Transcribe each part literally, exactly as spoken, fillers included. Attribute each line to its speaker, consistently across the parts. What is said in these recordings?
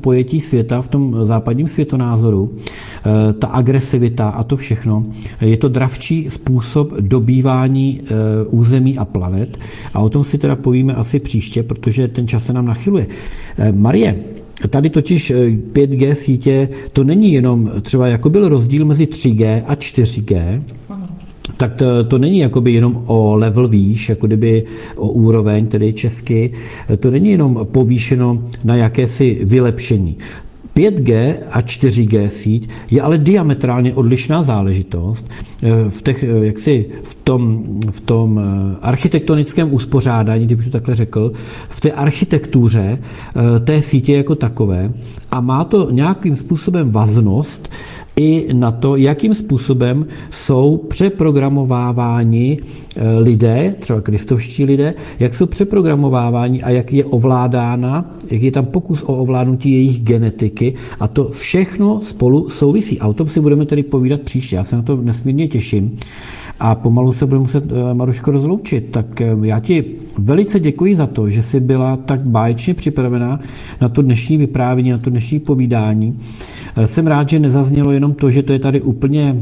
Speaker 1: pojetí světa, v tom západním světonázoru, ta agresivita a to všechno, je to dravčí způsob dobývání území a planet. A o tom si teda povíme asi příště, protože ten čas se nám nachyluje. Marie, tady totiž pět G sítě, to není jenom třeba, jako byl rozdíl mezi tři G a čtyři G, tak to, to není jakoby jenom o level výš, jako kdyby o úroveň, tedy česky, to není jenom povýšeno na jakési vylepšení. pět G a čtyři G síť je ale diametrálně odlišná záležitost. V, těch, jaksi, v, tom, v tom architektonickém uspořádání, kdybych to takhle řekl, v té architektuře té sítě jako takové a má to nějakým způsobem vaznost i na to, jakým způsobem jsou přeprogramováváni lidé, třeba kristovští lidé, jak jsou přeprogramováváni a jak je ovládána, jak je tam pokus o ovládnutí jejich genetiky a to všechno spolu souvisí. A o tom si budeme tedy povídat příště. Já se na to nesmírně těším. A pomalu se budeme muset, Maruško, rozloučit. Tak já ti velice děkuji za to, že jsi byla tak báječně připravená na to dnešní vyprávění, na to dnešní povídání. Jsem rád, že nezaznělo jenom to, že to je tady úplně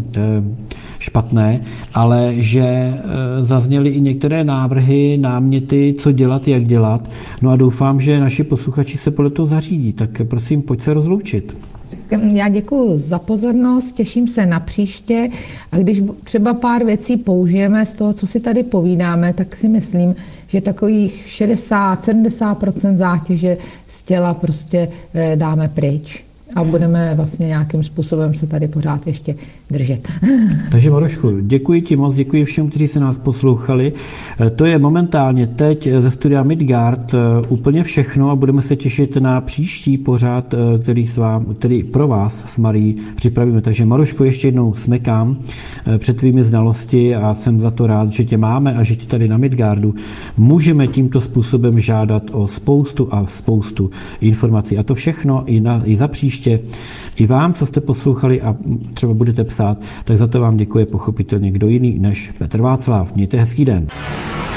Speaker 1: špatné, ale že zazněly i některé návrhy, náměty, co dělat, jak dělat. No a doufám, že naši posluchači se podle toho zařídí. Tak prosím, pojď se rozloučit.
Speaker 2: Já děkuji za pozornost, těším se na příště a když třeba pár věcí použijeme z toho, co si tady povídáme, tak si myslím, že takových šedesát sedmdesát procent zátěže z těla prostě dáme pryč. A budeme vlastně nějakým způsobem se tady pořád ještě držet.
Speaker 1: Takže Marušku, děkuji ti moc, děkuji všem, kteří se nás poslouchali. To je momentálně teď ze studia Midgard úplně všechno a budeme se těšit na příští pořad, který, s vám, který pro vás s Marií připravíme. Takže Marušku, ještě jednou smekám před tvými znalosti a jsem za to rád, že tě máme a že tě tady na Midgardu můžeme tímto způsobem žádat o spoustu a spoustu informací. A to všechno i, na, i za příště. I vám, co jste poslouchali a třeba budete psát, tak za to vám děkuje pochopitelně kdo jiný než Petr Václav. Mějte hezký den.